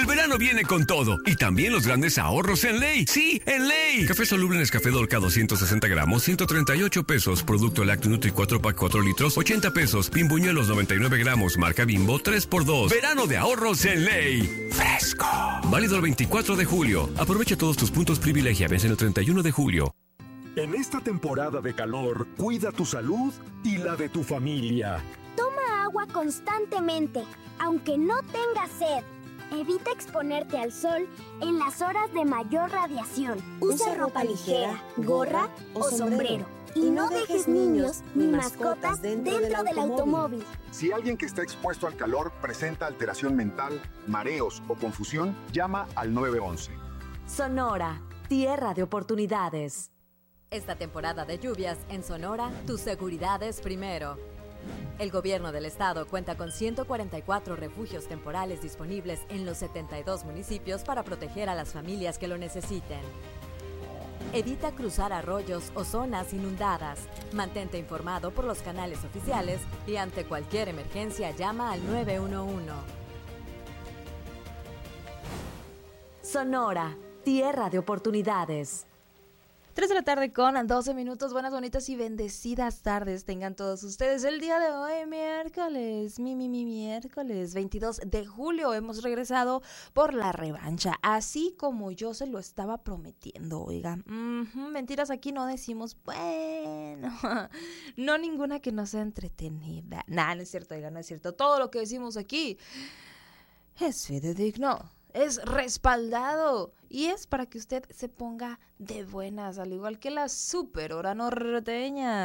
El verano viene con todo y también los grandes ahorros en Ley. ¡Sí, en Ley! Café soluble Nescafé Dolca 260 gramos, 138 pesos. Producto Lácteo Nutri 4 pack 4 litros, 80 pesos. Bimbuñuelos 99 gramos, marca Bimbo, 3x2. Verano de ahorros en Ley. ¡Fresco! Válido el 24 de julio. Aprovecha todos tus puntos privilegia. Vence el 31 de julio. En esta temporada de calor, cuida tu salud y la de tu familia. Toma agua constantemente, aunque no tengas sed. Evita exponerte al sol en las horas de mayor radiación. Usa ropa ligera, gorra o sombrero. Y no dejes niños ni mascotas dentro del automóvil. Si alguien que está expuesto al calor presenta alteración mental, mareos o confusión, llama al 911. Sonora, tierra de oportunidades. Esta temporada de lluvias en Sonora, tu seguridad es primero. El gobierno del estado cuenta con 144 refugios temporales disponibles en los 72 municipios para proteger a las familias que lo necesiten. Evita cruzar arroyos o zonas inundadas. Mantente informado por los canales oficiales y ante cualquier emergencia llama al 911. Sonora, tierra de oportunidades. 3 de la tarde con 12 minutos. Buenas, bonitas y bendecidas tardes tengan todos ustedes. El día de hoy, miércoles, miércoles 22 de julio, hemos regresado por la revancha, así como yo se lo estaba prometiendo, oiga. Mentiras aquí no decimos, bueno, no ninguna que no sea entretenida. No es cierto, oiga, no es cierto. Todo lo que decimos aquí es fidedigno. Es respaldado y es para que usted se ponga de buenas, al igual que la super hora norteña.